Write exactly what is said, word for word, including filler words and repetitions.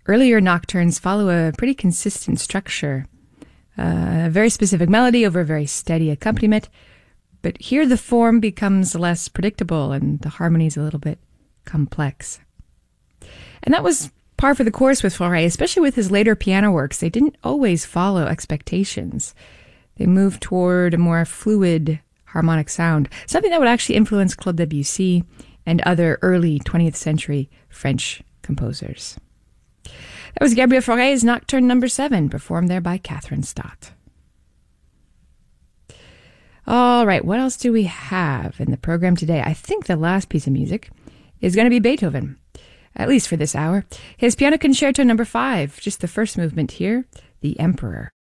Earlier nocturnes follow a pretty consistent structure, uh, a very specific melody over a very steady accompaniment, but here the form becomes less predictable and the harmony's a little bit complex. And that was par for the course with Fauré, especially with his later piano works. They didn't always follow expectations. They moved toward a more fluid harmonic sound, something that would actually influence Claude Debussy and other early twentieth century French composers. That was Gabriel Fauré's Nocturne number seven, performed there by Catherine Stott. All right, what else do we have in the program today? I think the last piece of music is going to be Beethoven, at least for this hour. His Piano Concerto number five, just the first movement here, The Emperor.